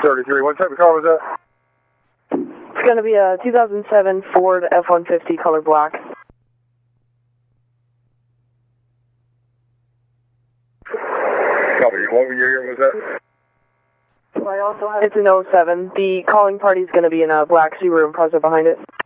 33. What type of car was that? It's going to be a 2007 Ford F-150 color black. Copy. What year was that? It's an 07. The calling party is going to be in a black Subaru Impreza behind it.